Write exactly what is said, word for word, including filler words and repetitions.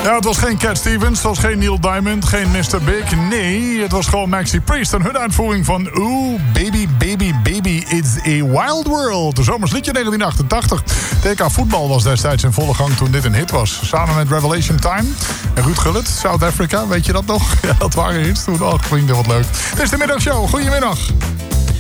Ja, het was geen Cat Stevens, het was geen Neil Diamond, geen mister Big. Nee, het was gewoon Maxi Priest en hun uitvoering van Ooh, Baby, Baby, Baby, It's a Wild World. De zomersliedje negentien achtentachtig. T K voetbal was destijds in volle gang toen dit een hit was. Samen met Revelation Time en Ruud Gullit, South Africa, weet je dat nog? Ja, dat waren hits toen. Oh, vrienden, wat leuk. Het is de middagshow. Goedemiddag.